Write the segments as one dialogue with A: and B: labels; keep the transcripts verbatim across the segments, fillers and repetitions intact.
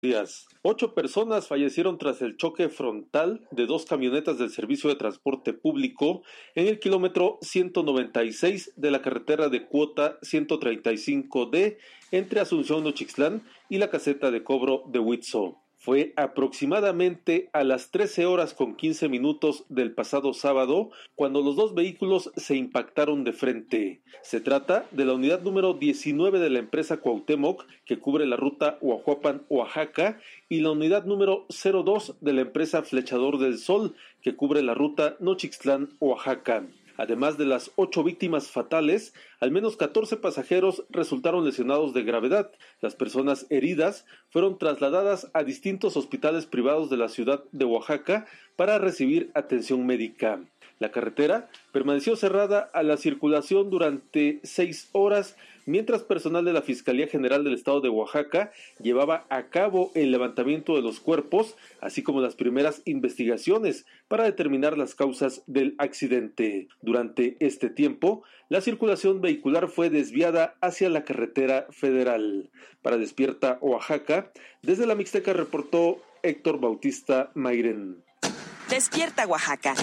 A: días. Ocho personas fallecieron tras el choque frontal de dos camionetas del servicio de transporte público en el kilómetro ciento noventa y seis de la carretera de cuota ciento treinta y cinco D entre Asunción Nochixtlán y la caseta de cobro de Huitzo. Fue aproximadamente a las trece horas con quince minutos del pasado sábado cuando los dos vehículos se impactaron de frente. Se trata de la unidad número diecinueve de la empresa Cuauhtémoc, que cubre la ruta Huajuapan-Oaxaca, y la unidad número cero dos de la empresa Flechador del Sol, que cubre la ruta Nochixtlán-Oaxaca. Además de las ocho víctimas fatales, al menos catorce pasajeros resultaron lesionados de gravedad. Las personas heridas fueron trasladadas a distintos hospitales privados de la ciudad de Oaxaca para recibir atención médica. La carretera permaneció cerrada a la circulación durante seis horas, mientras personal de la Fiscalía General del Estado de Oaxaca llevaba a cabo el levantamiento de los cuerpos, así como las primeras investigaciones para determinar las causas del accidente. Durante este tiempo, la circulación vehicular fue desviada hacia la carretera federal. Para Despierta Oaxaca, desde la Mixteca reportó Héctor Bautista Mairén.
B: Despierta Oaxaca.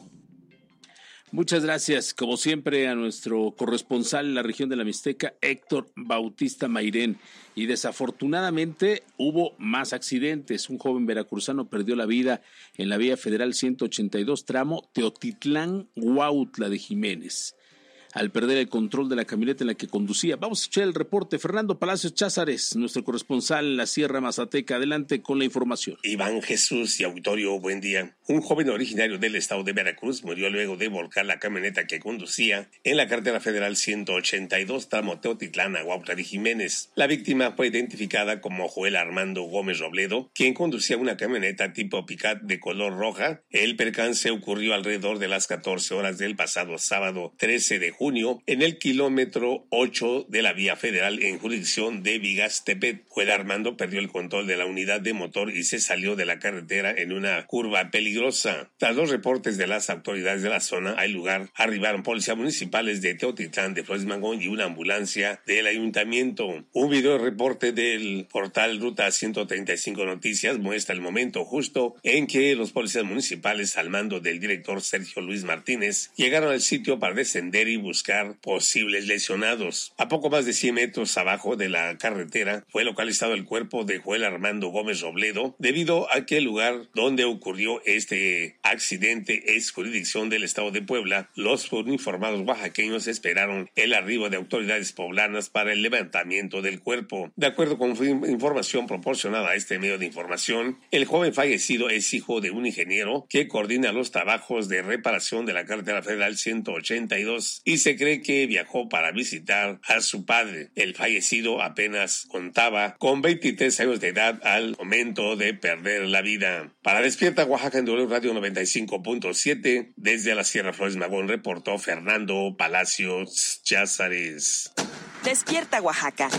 C: Muchas gracias, como siempre, a nuestro corresponsal en la región de la Mixteca, Héctor Bautista Mairén. Y desafortunadamente hubo más accidentes. Un joven veracruzano perdió la vida en la vía federal ciento ochenta y dos, tramo Teotitlán-Huautla de Jiménez, al perder el control de la camioneta en la que conducía. Vamos a escuchar el reporte. Fernando Palacios Cházares, nuestro corresponsal en la Sierra Mazateca. Adelante con la información.
D: Iván Jesús y auditorio, buen día. Un joven originario del estado de Veracruz murió luego de volcar la camioneta que conducía en la carretera federal ciento ochenta y dos, tramo Teotitlán a Huautla de Jiménez. La víctima fue identificada como Joel Armando Gómez Robledo, quien conducía una camioneta tipo Picat de color roja. El percance ocurrió alrededor de las catorce horas del pasado sábado trece de junio en el kilómetro ocho de la vía federal en jurisdicción de Vigastepet. Joel Armando perdió el control de la unidad de motor y se salió de la carretera en una curva peligrosa. Tras los reportes de las autoridades de la zona, al lugar arribaron policías municipales de Teotitlán, de Flores Magón y una ambulancia del ayuntamiento. Un video reporte del portal Ruta ciento treinta y cinco Noticias muestra el momento justo en que los policías municipales, al mando del director Sergio Luis Martínez, llegaron al sitio para descender y buscar posibles lesionados. A poco más de cien metros abajo de la carretera fue localizado el cuerpo de Joel Armando Gómez Robledo, debido a que el lugar donde ocurrió este accidente es jurisdicción del estado de Puebla. Los uniformados oaxaqueños esperaron el arribo de autoridades poblanas para el levantamiento del cuerpo. De acuerdo con información proporcionada a este medio de información, el joven fallecido es hijo de un ingeniero que coordina los trabajos de reparación de la carretera federal ciento ochenta y dos y se cree que viajó para visitar a su padre. El fallecido apenas contaba con veintitrés años de edad al momento de perder la vida. Para Despierta Oaxaca en W Radio noventa y cinco punto siete, desde la Sierra Flores Magón, reportó Fernando Palacios Cházares.
B: Despierta Oaxaca.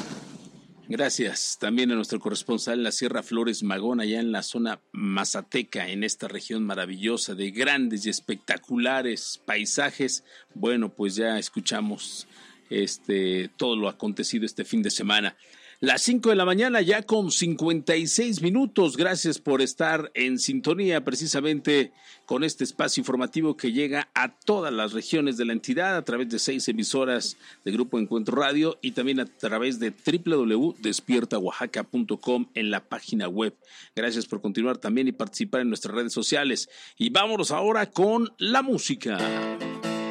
C: Gracias también a nuestro corresponsal en la Sierra Flores Magón, allá en la zona mazateca, en esta región maravillosa de grandes y espectaculares paisajes. Bueno, pues ya escuchamos este todo lo acontecido este fin de semana. Las cinco de la mañana ya con cincuenta y seis minutos. Gracias por estar en sintonía precisamente con este espacio informativo que llega a todas las regiones de la entidad a través de seis emisoras de Grupo Encuentro Radio y también a través de doble u doble u doble u punto despierta oaxaca punto com en la página web. Gracias por continuar también y participar en nuestras redes sociales. Y vámonos ahora con la música.